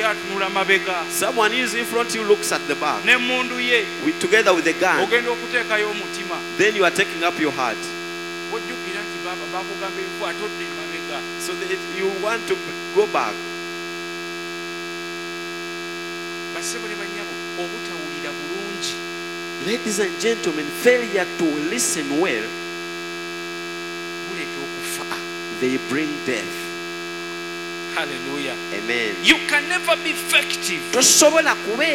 atunula mabega. Someone is in front, he looks at the back. N'emmundu ye. Together with the gun. Ogenda okuteekayo omutima. Then you are taking up your heart. Ojjukira nti baba bakugamba ebifu atodde mabega. So that you want to go back. Bassebo ne bannyabo obutawulira bulungi. Ladies and gentlemen, failure to listen well, they bring death. Hallelujah. Amen. You can never be effective.